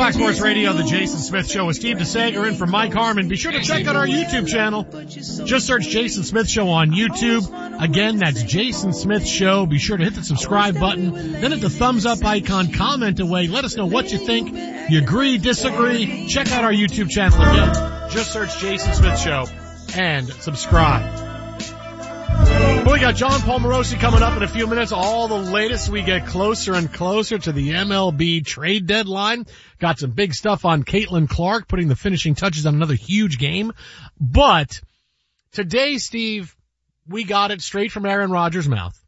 Fox Sports Radio, the Jason Smith Show with Steve DeSager in for Mike Harmon. Be sure to check out our YouTube channel. Just search Jason Smith Show on YouTube. Again, that's Jason Smith Show. Be sure to hit the subscribe button. Then hit the thumbs up icon. Comment away. Let us know what you think. You agree, disagree. Check out our YouTube channel again. Just search Jason Smith Show and subscribe. Well, we got John Paul Morosi coming up in a few minutes. All the latest. We get closer and closer to the MLB trade deadline. Got some big stuff on Caitlin Clark putting the finishing touches on another huge game. But today, Steve, we got it straight from Aaron Rodgers' mouth.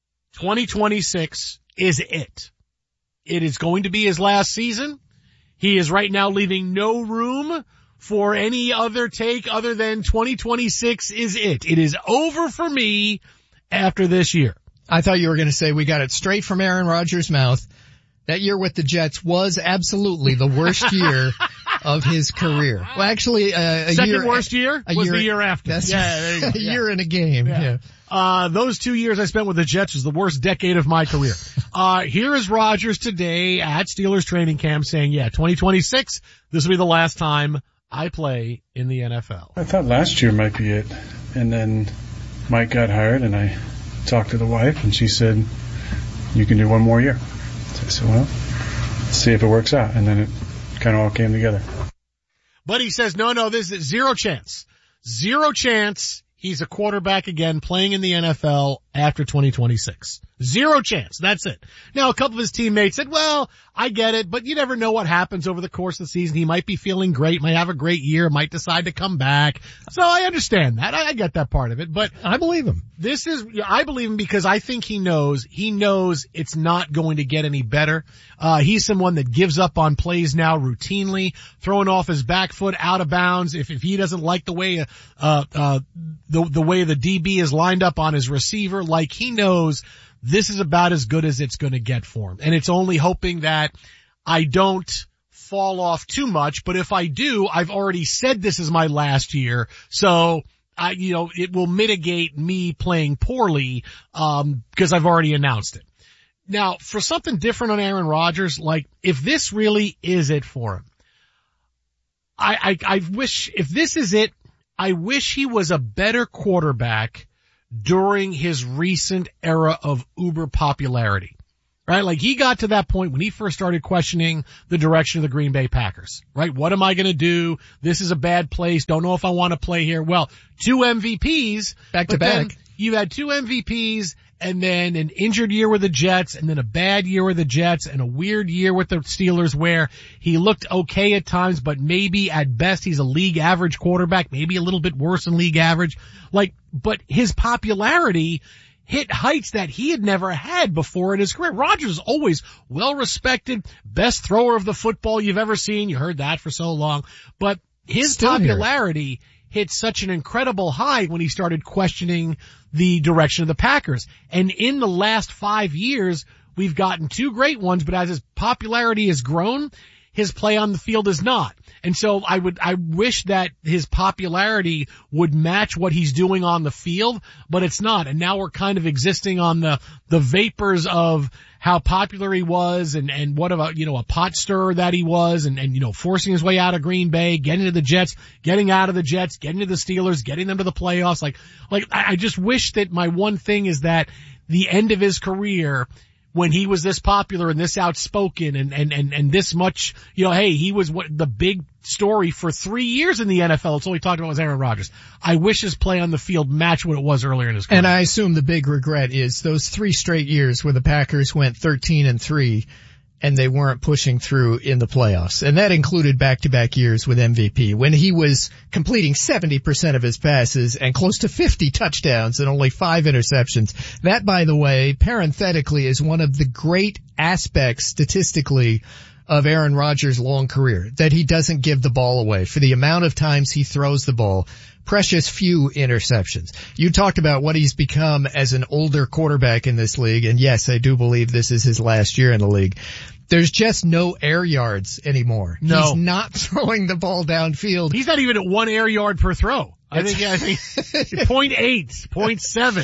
2026 is it. It is going to be his last season. He is right now leaving no room for any other take other than 2026 is it. It is over for me after this year. I thought you were going to say we got it straight from Aaron Rodgers' mouth. That year with the Jets was absolutely the worst year of his career. Well, actually, second worst year was the year after. That's there you go. A year in a game. Yeah. Those 2 years I spent with the Jets was the worst decade of my career. Here is Rodgers today at Steelers training camp saying, 2026, this will be the last time I play in the NFL. I thought last year might be it. And then Mike got hired and I talked to the wife and she said, you can do one more year. So I said, well, let's see if it works out. And then it kind of all came together. But he says, no, this is zero chance. Zero chance he's a quarterback again playing in the NFL after 2026. Zero chance. That's it. Now, a couple of his teammates said, well, I get it, but you never know what happens over the course of the season. He might be feeling great, might have a great year, might decide to come back. So I understand that. I get that part of it, but I believe him. I believe him because I think he knows it's not going to get any better. He's someone that gives up on plays now routinely, throwing off his back foot out of bounds. If he doesn't like the way, the way the DB is lined up on his receiver, like he knows this is about as good as it's going to get for him. And it's only hoping that I don't fall off too much. But if I do, I've already said this is my last year. So it will mitigate me playing poorly, because I've already announced it. Now, for something different on Aaron Rodgers, like if this really is it for him, I wish, if this is it, I wish he was a better quarterback during his recent era of uber popularity, right? Like he got to that point when he first started questioning the direction of the Green Bay Packers, right? What am I going to do? This is a bad place. Don't know if I want to play here. Well, 2 MVPs. Back to back. You had 2 MVPs and then an injured year with the Jets and then a bad year with the Jets and a weird year with the Steelers where he looked okay at times, but maybe at best he's a league average quarterback, maybe a little bit worse than league average. But his popularity hit heights that he had never had before in his career. Rodgers is always well respected, best thrower of the football you've ever seen. You heard that for so long, but his popularity hit such an incredible high when he started questioning the direction of the Packers. And in the last 5 years, we've gotten 2 great ones, but as his popularity has grown, his play on the field is not. And so I wish that his popularity would match what he's doing on the field, but it's not. And now we're kind of existing on the vapors of how popular he was and what about, a pot stirrer that he was and forcing his way out of Green Bay, getting to the Jets, getting out of the Jets, getting to the Steelers, getting them to the playoffs. I just wish that my one thing is that the end of his career, when he was this popular and this outspoken and this much, he was the big story for 3 years in the NFL. It's all he talked about was Aaron Rodgers. I wish his play on the field matched what it was earlier in his career. And I assume the big regret is those 3 straight years where the Packers went 13-3 and they weren't pushing through in the playoffs. And that included back-to-back years with MVP when he was completing 70% of his passes and close to 50 touchdowns and only 5 interceptions. That, by the way, parenthetically, is one of the great aspects statistically of Aaron Rodgers' long career, that he doesn't give the ball away. For the amount of times he throws the ball, precious few interceptions. You talked about what he's become as an older quarterback in this league, and yes, I do believe this is his last year in the league. There's just no air yards anymore. No. He's not throwing the ball downfield. He's not even at 1 air yard per throw. I think 0.8, 0.7.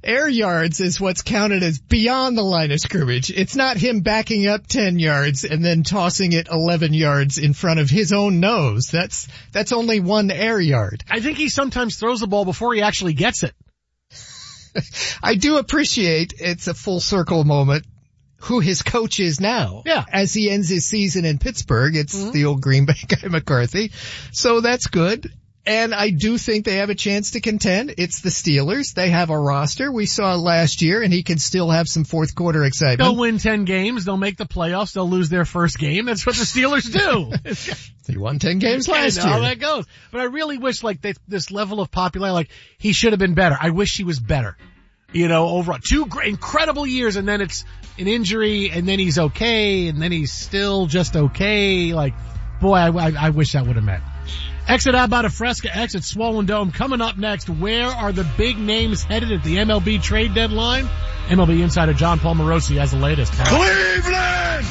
Air yards is what's counted as beyond the line of scrimmage. It's not him backing up 10 yards and then tossing it 11 yards in front of his own nose. That's only 1 air yard. I think he sometimes throws the ball before he actually gets it. I do appreciate it's a full circle moment who his coach is now. Yeah. As he ends his season in Pittsburgh, it's the old Green Bay guy McCarthy. So that's good. And I do think they have a chance to contend. It's the Steelers. They have a roster. We saw it last year, and he can still have some fourth quarter excitement. They'll win 10 games. They'll make the playoffs. They'll lose their first game. That's what the Steelers do. They won 10 games last year. How that goes. But I really wish, like, this level of popularity, like, he should have been better. I wish he was better. You know, overall. 2 incredible years, and then it's an injury, and then he's okay, and then he's still just okay. Like, boy, I wish that would have met. Exit Abada Fresca, exit Swollen Dome. Coming up next, where are the big names headed at the MLB trade deadline? MLB insider John Paul Morosi has the latest. Cleveland!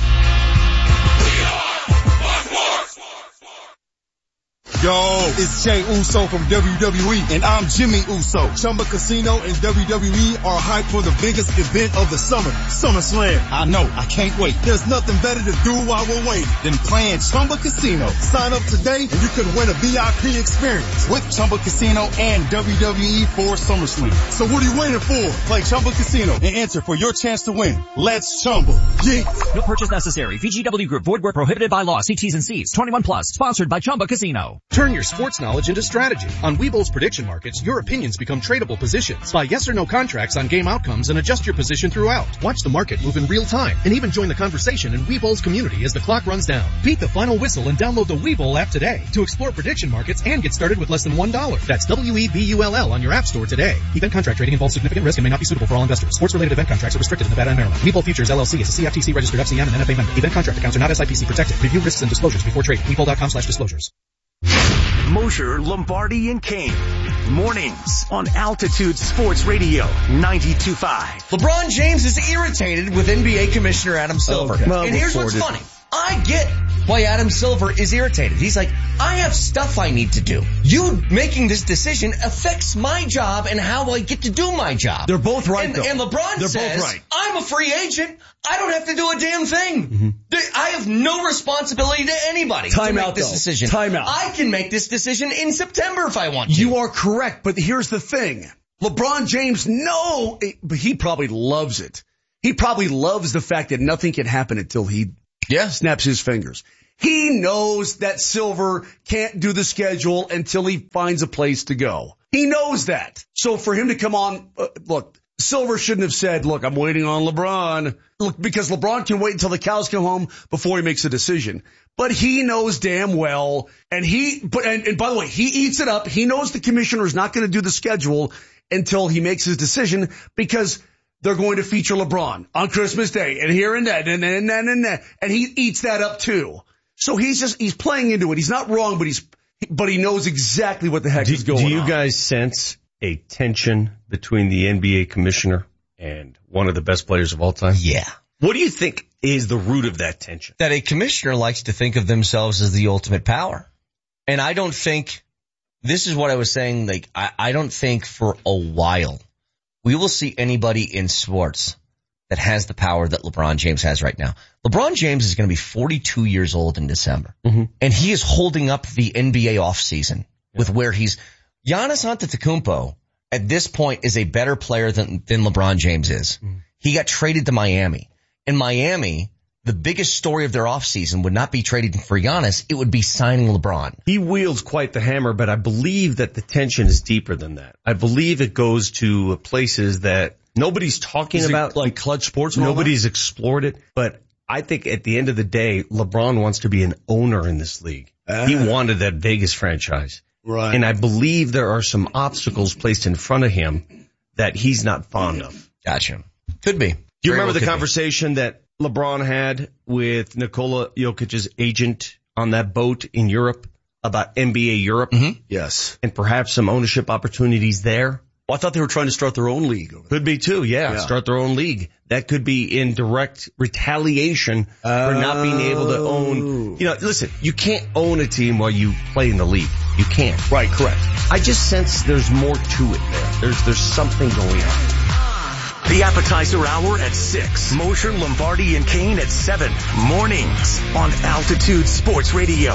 Yo, it's Jey Uso from WWE, and I'm Jimmy Uso. Chumba Casino and WWE are hyped for the biggest event of the summer, SummerSlam. I know, I can't wait. There's nothing better to do while we're waiting than playing Chumba Casino. Sign up today and you could win a VIP experience with Chumba Casino and WWE for SummerSlam. So what are you waiting for? Play Chumba Casino and enter for your chance to win. Let's Chumba. Yeah. No purchase necessary. VGW Group. Void where prohibited by law. See T's and C's. 21 plus. Sponsored by Chumba Casino. Turn your sports knowledge into strategy. On Webull's prediction markets, your opinions become tradable positions. Buy yes or no contracts on game outcomes and adjust your position throughout. Watch the market move in real time and even join the conversation in Webull's community as the clock runs down. Beat the final whistle and download the Webull app today to explore prediction markets and get started with less than $1. That's WEBULL on your app store today. Event contract trading involves significant risk and may not be suitable for all investors. Sports-related event contracts are restricted in Nevada and Maryland. Webull Futures LLC is a CFTC registered FCM and NFA member. Event contract accounts are not SIPC protected. Review risks and disclosures before trading. Webull.com/disclosures. Mosher, Lombardi, and Kane. Mornings on Altitude Sports Radio 92.5. LeBron James is irritated with NBA Commissioner Adam Silver. Okay. Well, and here's what's funny. I get why Adam Silver is irritated. He's like, I have stuff I need to do. You making this decision affects my job and how I get to do my job. They're both right, though. And LeBron says, both right. I'm a free agent. I don't have to do a damn thing. Mm-hmm. I have no responsibility to anybody to make this decision. Time out. I can make this decision in September if I want to. You are correct, but here's the thing. LeBron James, but he probably loves it. He probably loves the fact that nothing can happen until he snaps his fingers. He knows that Silver can't do the schedule until he finds a place to go. He knows that. So for him to come on, look, Silver shouldn't have said, look, I'm waiting on LeBron. Look, because LeBron can wait until the cows come home before he makes a decision. But he knows damn well, and by the way, he eats it up. He knows the commissioner is not going to do the schedule until he makes his decision because they're going to feature LeBron on Christmas Day and here and that and that, and he eats that up too. So he's playing into it. He's not wrong, but he knows exactly what the heck is going on. Do you guys sense a tension between the NBA commissioner and one of the best players of all time? Yeah. What do you think is the root of that tension? That a commissioner likes to think of themselves as the ultimate power. And I don't think, this is what I was saying, like, I don't think for a while we will see anybody in sports that has the power that LeBron James has right now. LeBron James is going to be 42 years old in December. Mm-hmm. And he is holding up the NBA offseason with where Giannis Antetokounmpo at this point is a better player than LeBron James is. Mm-hmm. He got traded to Miami. In Miami, the biggest story of their offseason would not be trading for Giannis. It would be signing LeBron. He wields quite the hammer, but I believe that the tension is deeper than that. I believe it goes to places that nobody's talking about. Like Clutch Sports? Nobody's explored it. But I think at the end of the day, LeBron wants to be an owner in this league. He wanted that Vegas franchise. Right. And I believe there are some obstacles placed in front of him that he's not fond of. Gotcha. Could be. Do you remember the conversation that LeBron had with Nikola Jokic's agent on that boat in Europe about NBA Europe? Mm-hmm. Yes. And perhaps some ownership opportunities there? Well, I thought they were trying to start their own league. Could be too, yeah. Start their own league. That could be in direct retaliation for not being able to own. You know, listen, you can't own a team while you play in the league. You can't. Right, correct. I just sense there's more to it there. There's something going on. The appetizer hour at 6. Mosher, Lombardi, and Kane at 7. Mornings on Altitude Sports Radio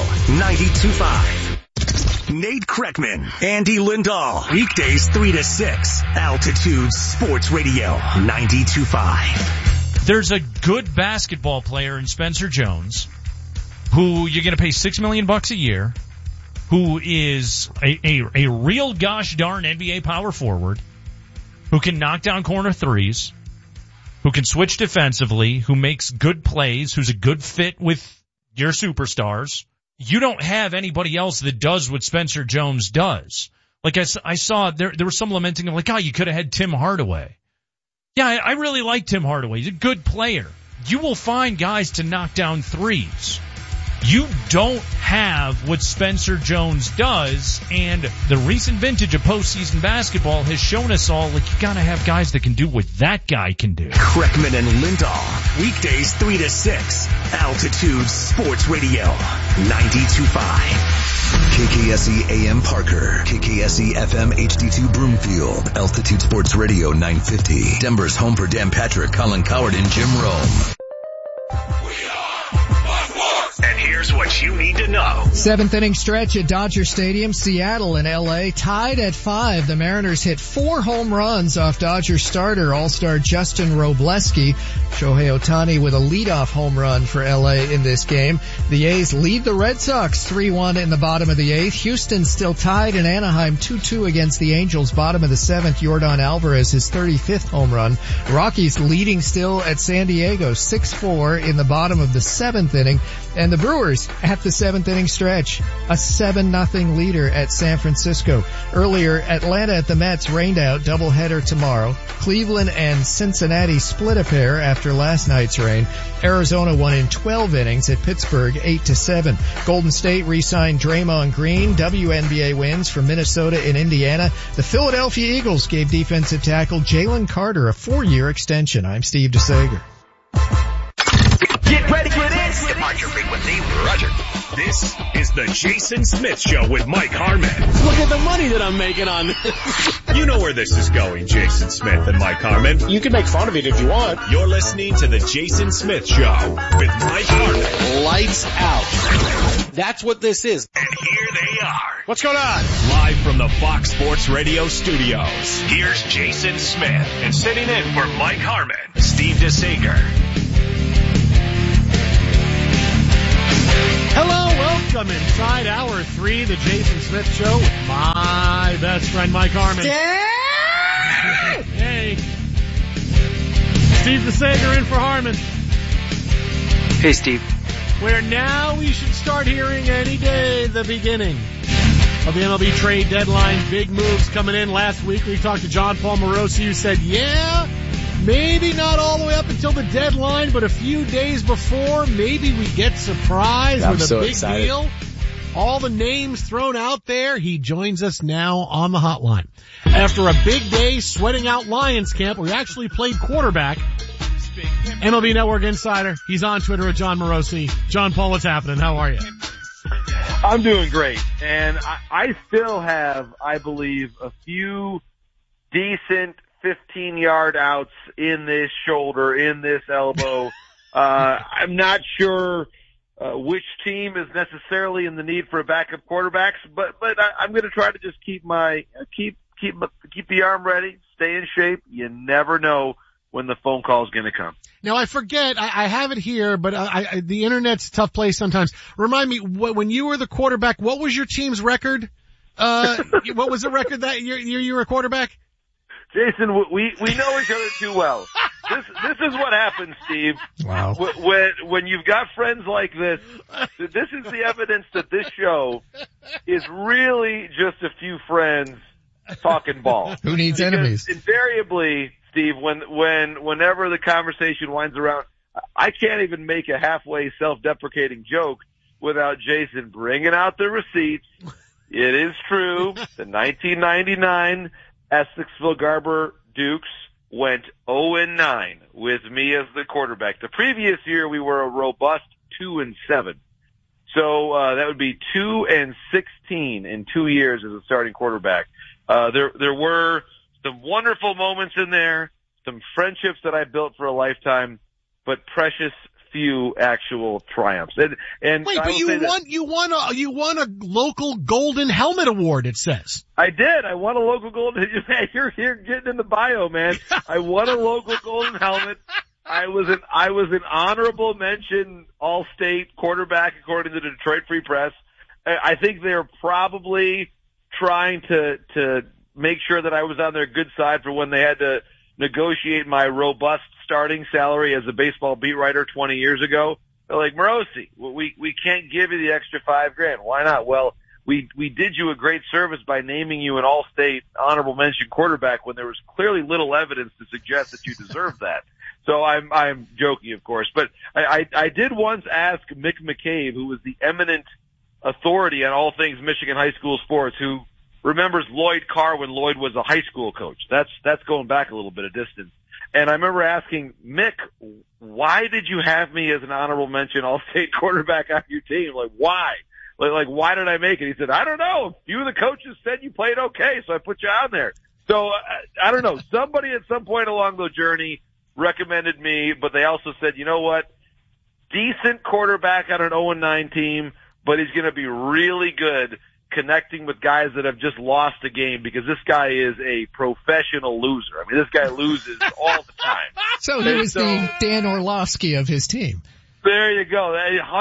92.5. Nate Kreckman, Andy Lindahl. Weekdays 3 to 6. Altitude Sports Radio 92.5. There's a good basketball player in Spencer Jones who you're going to pay $6 million a year, who is a real gosh darn NBA power forward, who can knock down corner threes, who can switch defensively, who makes good plays, who's a good fit with your superstars. You don't have anybody else that does what Spencer Jones does. Like I saw there was some lamenting of like, oh, you could have had Tim Hardaway. Yeah, I really like Tim Hardaway. He's a good player. You will find guys to knock down threes. You don't have what Spencer Jones does, and the recent vintage of postseason basketball has shown us all, like, you gotta have guys that can do what that guy can do. Kreckman and Lindahl, weekdays 3 to 6, Altitude Sports Radio 92.5. KKSE AM Parker, KKSE FM HD2 Broomfield, Altitude Sports Radio 950, Denver's home for Dan Patrick, Colin Coward, and Jim Rome. And here's what you need to know. Seventh inning stretch at Dodger Stadium. Seattle and LA tied at 5. The Mariners hit 4 home runs off Dodger starter All-Star Justin Robleski. Shohei Ohtani with a leadoff home run for LA in this game. The A's lead the Red Sox 3-1 in the bottom of the 8th. Houston still tied in Anaheim 2-2 against the Angels. Bottom of the 7th, Yordan Alvarez his 35th home run. Rockies leading still at San Diego 6-4 in the bottom of the 7th inning. And the Brewers at the 7th inning stretch, a 7-0 leader at San Francisco. Earlier, Atlanta at the Mets rained out, doubleheader tomorrow. Cleveland and Cincinnati split a pair after last night's rain. Arizona won in 12 innings at Pittsburgh 8-7. Golden State re-signed Draymond Green. WNBA wins from Minnesota and Indiana. The Philadelphia Eagles gave defensive tackle Jalen Carter a 4-year extension. I'm Steve DeSager. Get ready for this. Departure frequency, Roger. This is the Jason Smith Show with Mike Harmon. Look at the money that I'm making on this. You know where this is going, Jason Smith and Mike Harmon. You can make fun of it if you want. You're listening to the Jason Smith Show with Mike Harmon. Lights out. That's what this is. And here they are. What's going on? Live from the Fox Sports Radio studios. Here's Jason Smith. And sitting in for Mike Harmon, Steve DeSager. Hello, welcome inside hour 3, the Jason Smith Show with my best friend Mike Harmon. Hey. Steve DeSager in for Harmon. Hey, Steve. Where now we should start hearing any day the beginning of the MLB trade deadline. Big moves coming in. Last week we talked to John Paul Morosi, who said, yeah, maybe not all the way up until the deadline, but a few days before, maybe we get surprised with a big deal. All the names thrown out there. He joins us now on the hotline. After a big day sweating out Lions camp, we actually played quarterback. MLB Network insider. He's on Twitter at John Morosi. John Paul, what's happening? How are you? I'm doing great. And I still have, I believe, a few decent 15-yard outs in this shoulder, in this elbow. I'm not sure which team is necessarily in the need for a backup quarterbacks, but I'm going to try to just keep the arm ready, stay in shape. You never know when the phone call is going to come. Now I forget, I have it here, but the internet's a tough place sometimes. Remind me, when you were the quarterback, what was your team's record? What was the record that year you were a quarterback? Jason, we know each other too well. This is what happens, Steve. Wow. When you've got friends like this is the evidence that this show is really just a few friends talking ball. Who needs enemies? Invariably, Steve, whenever the conversation winds around, I can't even make a halfway self-deprecating joke without Jason bringing out the receipts. It is true. The 1999 Essexville Garber Dukes went 0-9 with me as the quarterback. The previous year we were a robust 2-7. So that would be 2-16 in 2 years as a starting quarterback. There were some wonderful moments in there, some friendships that I built for a lifetime, but precious few actual triumphs. And wait, but you won a local Golden Helmet Award, it says. I did. I won a local Golden. Man, you're getting in the bio, man. I won a local Golden Helmet. I was an honorable mention All-State quarterback according to the Detroit Free Press. I think they're probably trying to make sure that I was on their good side for when they had to negotiate my robust starting salary as a baseball beat writer 20 years ago. They're like, Morosi, we can't give you the extra $5,000. Why not? Well, we did you a great service by naming you an All-State honorable mention quarterback when there was clearly little evidence to suggest that you deserved that. So I'm joking, of course, but I did once ask Mick McCabe, who was the eminent authority on all things Michigan high school sports, who remembers Lloyd Carr when Lloyd was a high school coach. That's going back a little bit of distance. And I remember asking Mick, why did you have me as an honorable mention All-State quarterback on your team? Like, why? Like, why did I make it? He said, I don't know. A few of the coaches said you played okay, so I put you on there. So I don't know. Somebody at some point along the journey recommended me, but they also said, you know what? Decent quarterback on an 0-9 team, but he's going to be really good connecting with guys that have just lost a game, because this guy is a professional loser. I mean, this guy loses all the time. So he was the Dan Orlovsky of his team. There you go.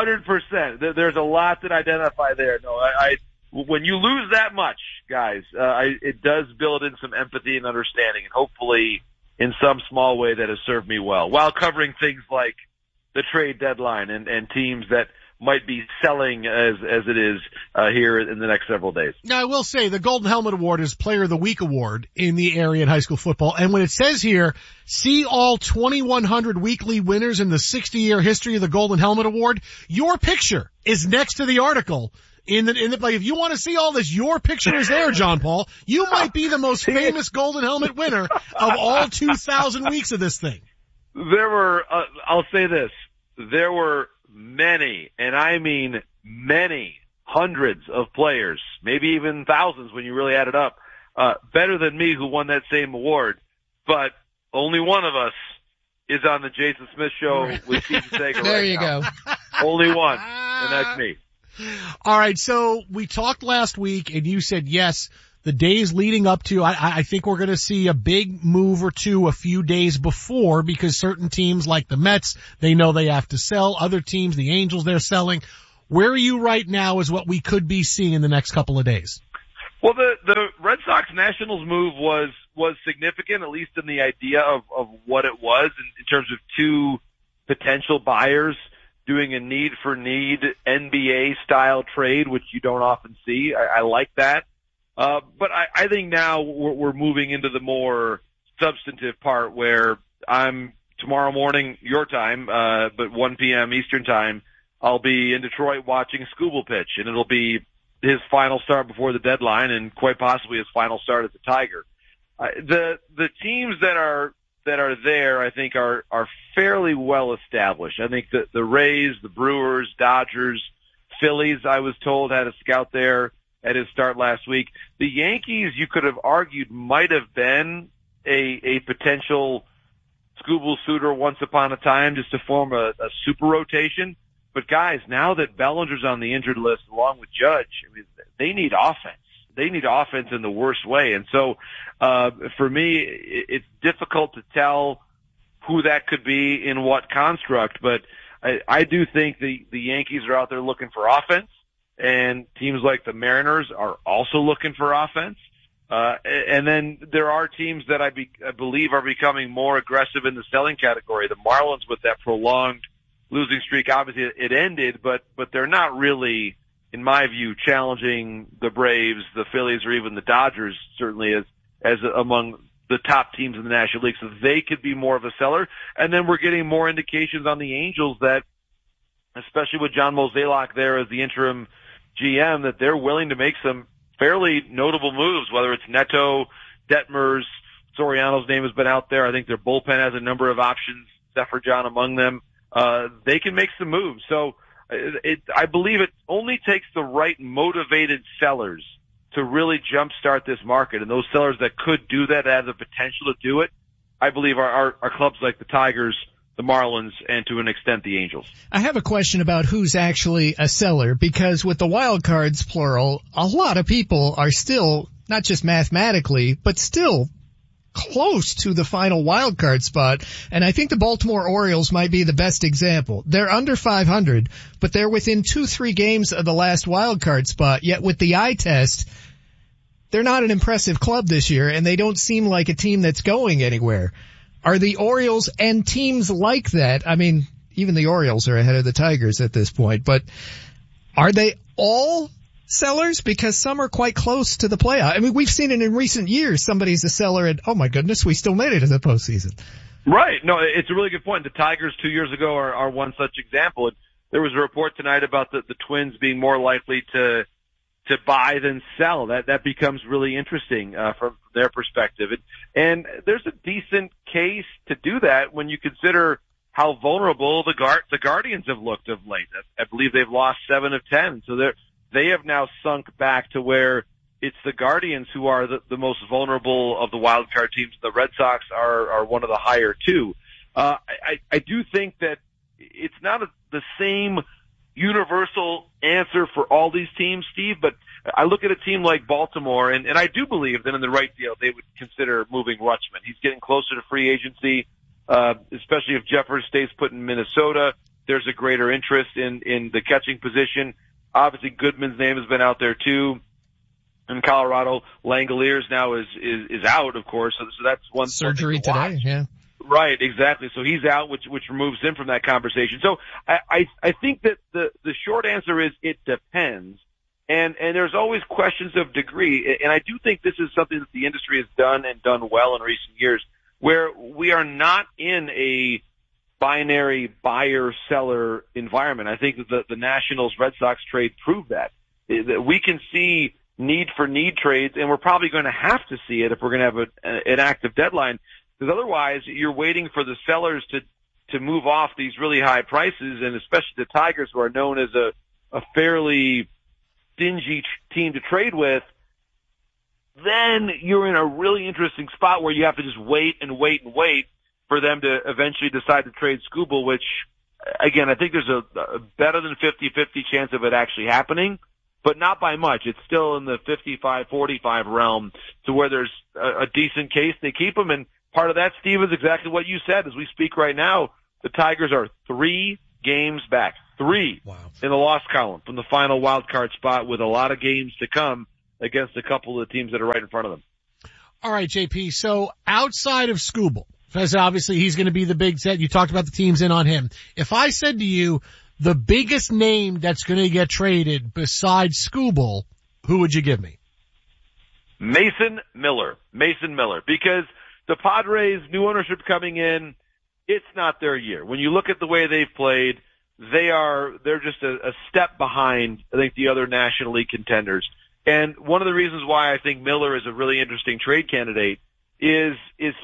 100%. There's a lot that identify there. No, when you lose that much, guys, it does build in some empathy and understanding, and hopefully in some small way that has served me well, while covering things like the trade deadline and teams that might be selling as it is here in the next several days. Now, I will say the Golden Helmet Award is Player of the Week award in the area in high school football. And when it says here, see all 2,100 weekly winners in the 60-year history of the Golden Helmet Award, your picture is next to the article. Like, if you want to see all this, your picture is there, John Paul. You might be the most famous Golden Helmet winner of all 2,000 weeks of this thing. There were, I'll say this, there were many, and I mean many, hundreds of players, maybe even thousands when you really add it up, better than me who won that same award. But only one of us is on the Jason Smith Show with Steve Sager. There you go. Only one, and that's me. All right, so we talked last week, and you said, yes, the days leading up to, I think we're going to see a big move or two a few days before, because certain teams like the Mets, they know they have to sell. Other teams, the Angels, they're selling. Where are you right now is what we could be seeing in the next couple of days. Well, the Red Sox Nationals move was significant, at least in the idea of what it was in terms of two potential buyers doing a need-for-need NBA-style trade, which you don't often see. I like that. But I think now we're moving into the more substantive part where I'm tomorrow morning, your time, but 1 p.m. Eastern time, I'll be in Detroit watching Skubal pitch, and it'll be his final start before the deadline and quite possibly his final start as a Tiger. The teams that are there, I think are fairly well established. I think the Rays, the Brewers, Dodgers, Phillies, I was told, had a scout there at his start last week. The Yankees, you could have argued, might have been a potential Skubal suitor once upon a time, just to form a super rotation. But guys, now that Bellinger's on the injured list along with Judge, I mean, they need offense. They need offense in the worst way. And so, for me, it's difficult to tell who that could be in what construct, but I do think the Yankees are out there looking for offense, and teams like the Mariners are also looking for offense. And then there are teams that I believe are becoming more aggressive in the selling category. The Marlins, with that prolonged losing streak, obviously it ended, but they're not really, in my view, challenging the Braves, the Phillies, or even the Dodgers, certainly as among the top teams in the National League. So they could be more of a seller. And then we're getting more indications on the Angels that, especially with John Mozeliak there as the interim GM, that they're willing to make some fairly notable moves, whether it's Neto, Detmers, Soriano's name has been out there. I think their bullpen has a number of options, Zephyr John among them. They can make some moves. So I believe it only takes the right motivated sellers to really jumpstart this market. And those sellers that could do that have the potential to do it I believe are clubs like the Tigers, the Marlins, and to an extent the Angels. I have a question about who's actually a seller, because with the wild cards, plural, a lot of people are still, not just mathematically, but still close to the final wild card spot. And I think the Baltimore Orioles might be the best example. They're under 500, but they're within 2-3 games of the last wild card spot. Yet with the eye test, they're not an impressive club this year, and they don't seem like a team that's going anywhere. Are the Orioles and teams like that, I mean, even the Orioles are ahead of the Tigers at this point, but are they all sellers? Because some are quite close to the playoff. I mean, we've seen it in recent years. Somebody's a seller and, oh my goodness, we still made it to the postseason. Right. No, it's a really good point. The Tigers 2 years ago are one such example. And there was a report tonight about the Twins being more likely to buy than sell. That becomes really interesting from their perspective. And there's a decent case to do that when you consider how vulnerable the Guardians have looked of late. I believe they've lost 7 of 10. So they have now sunk back to where it's the Guardians who are the most vulnerable of the wild card teams. The Red Sox are one of the higher too. I do think that it's not the same universal answer for all these teams, Steve, but I look at a team like Baltimore, and I do believe that in the right deal they would consider moving Rutschman. He's getting closer to free agency, especially if Jeffers stays put in Minnesota. There's a greater interest in the catching position. Obviously, Goodman's name has been out there too. In Colorado, Langoliers now is out, of course. So that's one surgery today. Yeah. Right, exactly. So he's out, which removes him from that conversation. So I think that the short answer is it depends. And there's always questions of degree. And I do think this is something that the industry has done and done well in recent years, where we are not in a binary buyer-seller environment. I think that the Nationals Red Sox trade proved that. We can see need-for-need trades, and we're probably going to have to see it if we're going to have an active deadline, because otherwise you're waiting for the sellers to move off these really high prices, and especially the Tigers, who are known as a fairly stingy team to trade with. Then you're in a really interesting spot where you have to just wait and wait and wait for them to eventually decide to trade Skubal, which, again, I think there's a better than 50-50 chance of it actually happening, but not by much. It's still in the 55-45 realm to where there's a decent case. They keep him, and part of that, Steve, is exactly what you said. As we speak right now, the Tigers are 3 games back. 3 in the loss column from the final wild card spot, with a lot of games to come against a couple of the teams that are right in front of them. All right, JP. So outside of Skubal, because obviously he's going to be the big set. You talked about the teams in on him. If I said to you, the biggest name that's going to get traded besides Skubal, who would you give me? Mason Miller. Because the Padres, new ownership coming in, it's not their year. When you look at the way they've played, they're just a step behind, I think, the other National League contenders. And one of the reasons why I think Miller is a really interesting trade candidate is